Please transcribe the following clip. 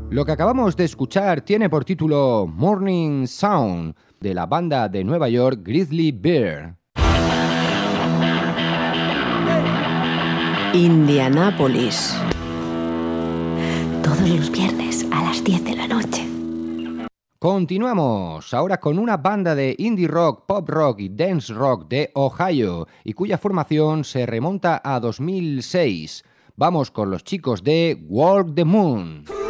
Lo que acabamos de escuchar tiene por título Morning Sound, de la banda de Nueva York Grizzly Bear. Indianápolis. Todos los viernes a las 10 de la noche. Continuamos ahora con una banda de indie rock, pop rock y dance rock de Ohio y cuya formación se remonta a 2006. Vamos con los chicos de Walk the Moon.